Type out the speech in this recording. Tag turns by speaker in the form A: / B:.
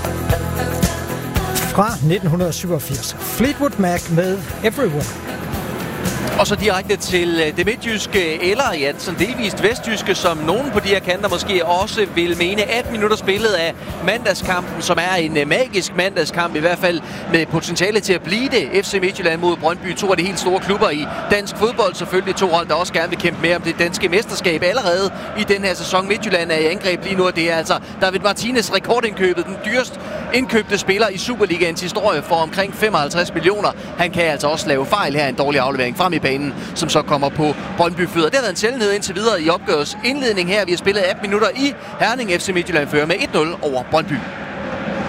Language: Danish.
A: Fra 1987. Fleetwood Mac med Everyone.
B: Og så direkte til det midtjyske, eller ja, sådan delvist vestjyske, som nogen på de her kanter måske også vil mene. 18 minutter spillet af mandagskampen, som er en magisk mandagskamp, i hvert fald med potentiale til at blive det. FC Midtjylland mod Brøndby, to af de helt store klubber i dansk fodbold. Selvfølgelig to hold, der også gerne vil kæmpe mere om det danske mesterskab allerede i den her sæson. Midtjylland er i angreb lige nu, og det er altså David Martinez rekordindkøbet, den dyrest indkøbte spiller i Superligaens historie for omkring 55 millioner. Han kan altså også lave fejl her, en dårlig aflevering frem i banen, som så kommer på Brøndby-fødder. Det har været en sjældenhed indtil videre i opgørets indledning her. Vi har spillet 18 minutter i Herning. FC Midtjylland fører med 1-0 over Brøndby.